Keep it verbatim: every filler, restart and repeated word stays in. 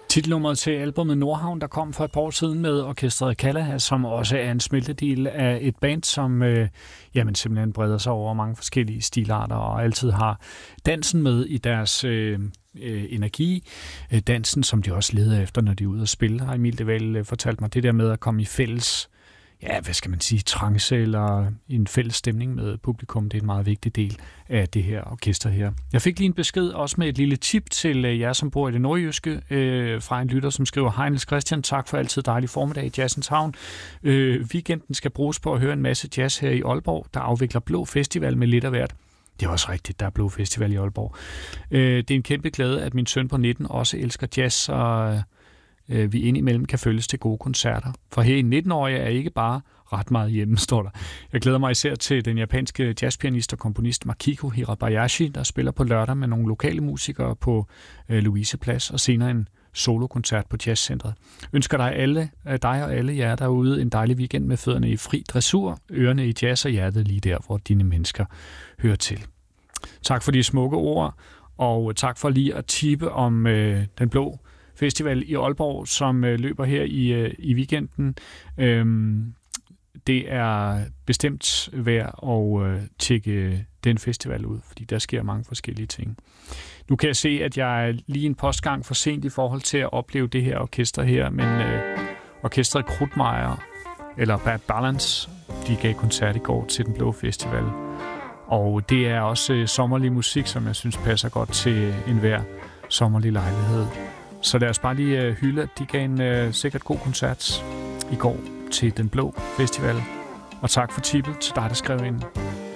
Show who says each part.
Speaker 1: Titelnummeret til albumet Nordhavn, der kom for et par år siden med orkestret Kalla, som også er en smeltedel af et band, som øh, jamen, simpelthen breder sig over mange forskellige stilarter og altid har dansen med i deres øh, øh, energi. Dansen, som de også leder efter, når de er ude at spille, har Emil De Wael fortalt mig. Det der med at komme i fælles, ja, hvad skal man sige, trance eller en fælles stemning med publikum, det er en meget vigtig del af det her orkester her. Jeg fik lige en besked også med et lille tip til jer, som bor i det nordjyske, øh, fra en lytter, som skriver: Hej Niels Christian, tak for altid dejlig formiddag i Jazzens Havn. Øh, weekenden skal bruges på at høre en masse jazz her i Aalborg, der afvikler Blå Festival med lidt af hvert. Det er også rigtigt, der er Blå Festival i Aalborg. Øh, det er en kæmpe glæde, at min søn på nitten også elsker jazz, og øh, vi indimellem kan følges til gode koncerter. For her i nitten-årige er ikke bare ret meget hjemme, står der. Jeg glæder mig især til den japanske jazzpianist og komponist Makiko Hirabayashi, der spiller på lørdag med nogle lokale musikere på øh, Louiseplads, og senere en solokoncert på Jazzcentret. Ønsker dig, alle, dig og alle jer derude en dejlig weekend med fødderne i fri dressur, ørerne i jazz og hjertet lige der, hvor dine mennesker hører til. Tak for de smukke ord, og tak for lige at tippe om øh, den Blå Festival i Aalborg, som øh, løber her i, øh, i weekenden. Øhm, det er bestemt værd at øh, tjekke den festival ud, fordi der sker mange forskellige ting. Nu kan jeg se, at jeg er lige en postgang for sent i forhold til at opleve det her orkester her, men øh, orkestret Krudtmeier, eller Bad Balance, de gav koncert i går til den Blå Festival. Og det er også øh, sommerlig musik, som jeg synes passer godt til enhver sommerlig lejlighed. Så lad os bare lige øh, hylde, at de gav en øh, sikkert god koncert i går til den Blå Festival. Og tak for tippet til dig, der skrev ind.